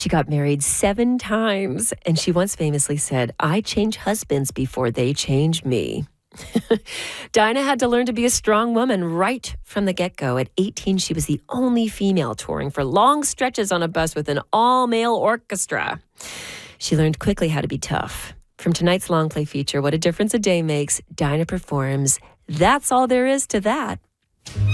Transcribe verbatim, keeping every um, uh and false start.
She got married seven times, and she once famously said, "I change husbands before they change me." Dinah had to learn to be a strong woman right from the get-go. At eighteen, she was the only female touring for long stretches on a bus with an all-male orchestra. She learned quickly how to be tough. From tonight's long play feature, What a Difference a Day Makes, Dinah performs That's All There Is to That.